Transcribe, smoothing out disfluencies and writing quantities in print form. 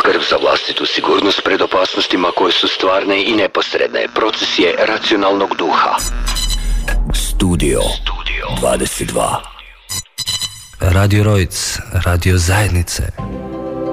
skrb za vlastitu sigurnost pred opasnostima koje su stvarne i neposredne. Proces je racionalnog duha. Studio 22. Radio Rojc, radio zajednice.